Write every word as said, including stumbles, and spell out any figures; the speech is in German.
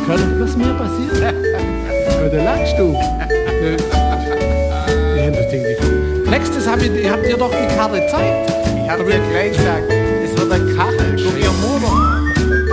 was mir passiert? Ja, da lachst du. Ja, das Ding nicht. Nächstes hab ich, habt ihr doch die Karte gezeigt. Ich habe dir gleich gesagt, es wird ein Kachel. Guck, ihr Mund.